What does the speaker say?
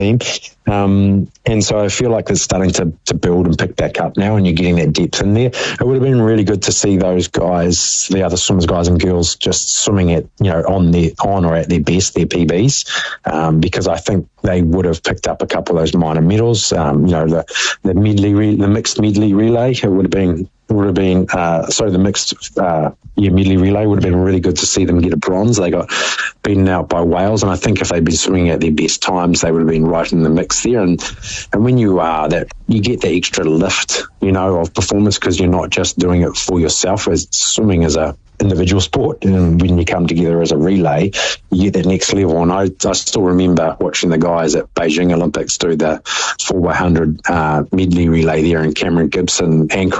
team. And so I feel like it's starting to build and pick back up now, and you're getting that depth in there. It would have been really good to see those guys, the other swimmers, guys and girls, just swimming at, on or at their best, their PBs, because I think they would have picked up a couple of those minor medals. The mixed medley relay, the mixed medley relay would have been really good to see them get a bronze. They got beaten out by Wales, and I think if they'd been swimming at their best times, they would have been right in the mix there. And when you are that, you get the extra lift, of performance, because you're not just doing it for yourself. As swimming as a individual sport, and when you come together as a relay, you get that next level. And I still remember watching the guys at Beijing Olympics do the 4x100 medley relay there, and Cameron Gibson anchoring